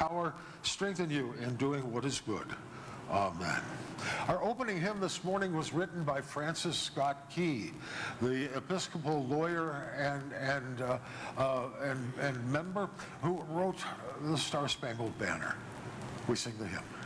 power strengthen you in doing what is good. Amen. Our opening hymn this morning was written by Francis Scott Key, the Episcopal lawyer and member who wrote the Star Spangled Banner. We sing the hymn.